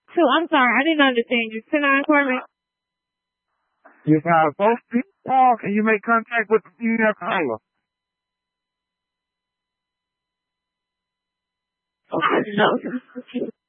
So I'm sorry, I didn't understand. You sit down for me. You have both feet walk and you make contact with the female caller. Okay, no.